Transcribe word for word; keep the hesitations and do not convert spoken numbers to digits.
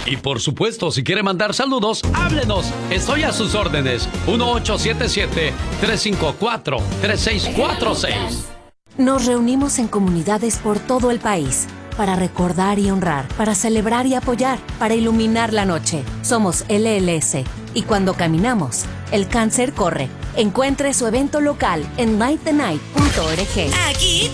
Y por supuesto, si quiere mandar saludos, háblenos. Estoy a sus órdenes. uno ocho siete siete, tres cinco cuatro, tres seis cuatro seis. Nos reunimos en comunidades por todo el país para recordar y honrar, para celebrar y apoyar, para iluminar la noche. Somos L L S y cuando caminamos, el cáncer corre. Encuentre su evento local en light the night punto org. Aquí